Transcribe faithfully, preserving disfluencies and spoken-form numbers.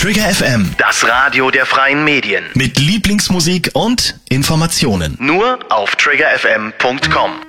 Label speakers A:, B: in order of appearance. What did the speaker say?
A: Trigger F M,
B: Das Radio der freien Medien.
A: mit Lieblingsmusik und Informationen.
B: Nur auf trigger f m punkt com.